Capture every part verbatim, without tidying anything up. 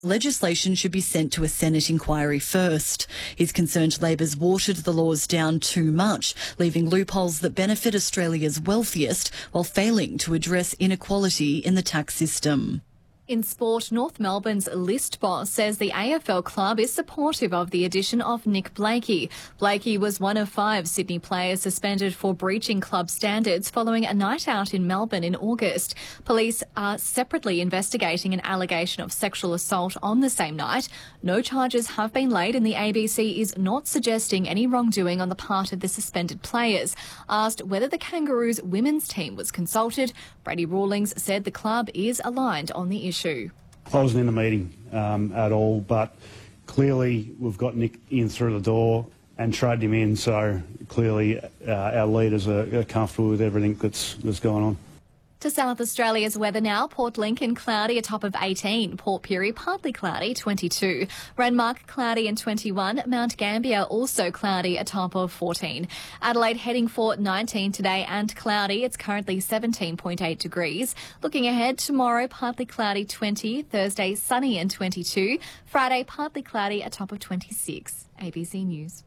Legislation should be sent to a Senate inquiry first. He's concerned Labor's watered the laws down too much, leaving loopholes that benefit Australia's wealthiest while failing to address inequality in the tax system. In sport, North Melbourne's list boss says the A F L club is supportive of the addition of Nick Blakey. Blakey was one of five Sydney players suspended for breaching club standards following a night out in Melbourne in August. Police are separately investigating an allegation of sexual assault on the same night. No charges have been laid and the A B C is not suggesting any wrongdoing on the part of the suspended players. Asked whether the Kangaroos women's team was consulted, Brady Rawlings said the club is aligned on the issue. I wasn't in the meeting um, at all, but clearly we've got Nick in through the door and traded him in, so clearly uh, our leaders are, are comfortable with everything that's, that's going on. To South Australia's weather now. Port Lincoln cloudy, a top of eighteen. Port Pirie partly cloudy, twenty-two. Renmark cloudy and twenty-one. Mount Gambier also cloudy, a top of fourteen. Adelaide heading for nineteen today and cloudy. It's currently seventeen point eight degrees. Looking ahead, tomorrow partly cloudy, twenty. Thursday sunny and twenty-two. Friday partly cloudy, a top of twenty-six. A B C News.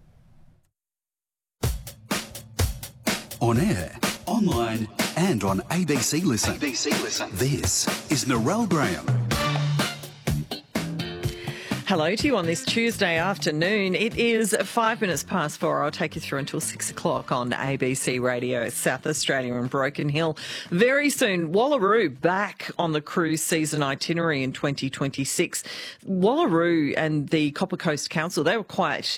On air, online and on A B C Listen. A B C Listen. This is Narelle Graham. Hello to you on this Tuesday afternoon. It is five minutes past four. I'll take you through until six o'clock on A B C Radio, South Australia and Broken Hill. Very soon, Wallaroo back on the cruise season itinerary in twenty twenty-six. Wallaroo and the Copper Coast Council, they were quite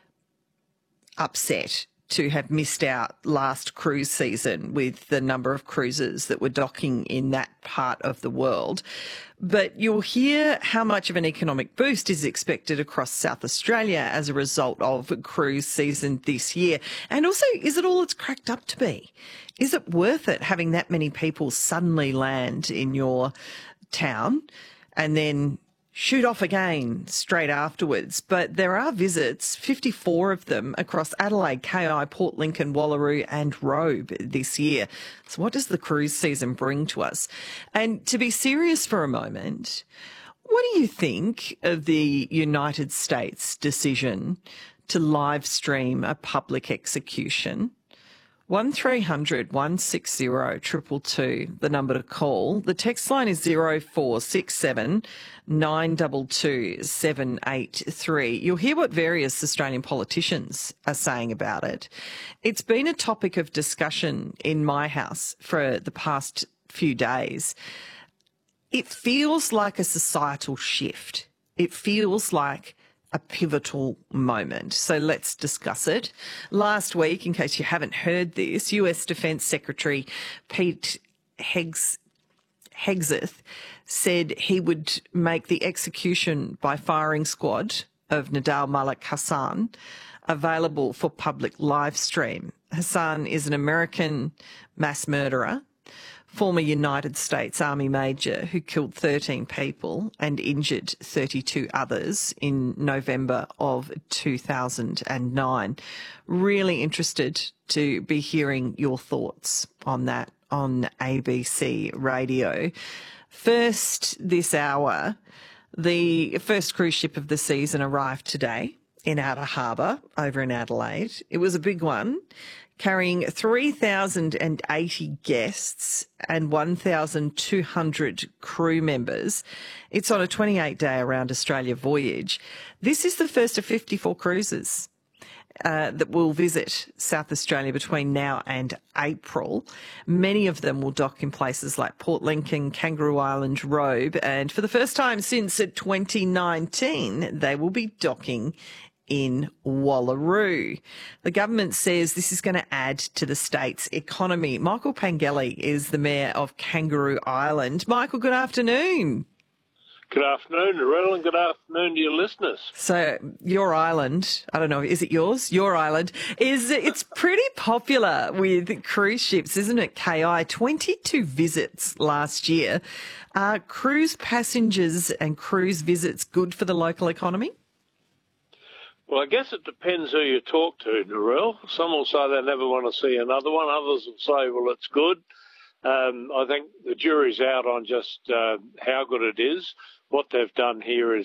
upset to have missed out last cruise season with the number of cruises that were docking in that part of the world. But you'll hear how much of an economic boost is expected across South Australia as a result of cruise season this year. And also, is it all it's cracked up to be? Is it worth it having that many people suddenly land in your town and then shoot off again straight afterwards? But there are visits, fifty-four of them, across Adelaide, K I, Port Lincoln, Wallaroo and Robe this year. So what does the cruise season bring to us? And to be serious for a moment, what do you think of the United States decision to live stream a public execution? one three hundred, one six zero, two two two, the number to call. The text line is zero four six seven, nine two two, seven eight three. You'll hear what various Australian politicians are saying about it. It's been a topic of discussion in my house for the past few days. It feels like a societal shift. It feels like a pivotal moment. So let's discuss it. Last week, in case you haven't heard this, U S Defence Secretary Pete Hegs- Hegseth said he would make the execution by firing squad of Nidal Malik Hassan available for public live stream. Hassan is an American mass murderer, former United States Army major who killed thirteen people and injured thirty-two others in November of two thousand nine. Really interested to be hearing your thoughts on that on A B C Radio. First this hour, the first cruise ship of the season arrived today in Outer Harbour over in Adelaide. It was a big one, carrying three thousand eighty guests and one thousand two hundred crew members. It's on a twenty-eight day around Australia voyage. This is the first of fifty-four cruises uh, that will visit South Australia between now and April. Many of them will dock in places like Port Lincoln, Kangaroo Island, Robe, and for the first time since twenty nineteen, they will be docking in Wallaroo. The government says this is going to add to the state's economy. Michael Pengelly is the mayor of Kangaroo Island. Michael, good afternoon. Good afternoon, Narelle, and good afternoon to your listeners. So your island, I don't know, is it yours? Your island, is it's pretty popular with cruise ships, isn't it, K I? twenty-two visits last year. Are cruise passengers and cruise visits good for the local economy? Well, I guess it depends who you talk to, Narelle. Some will say they never want to see another one. Others will say, well, it's good. Um, I think the jury's out on just uh, how good it is. What they've done here is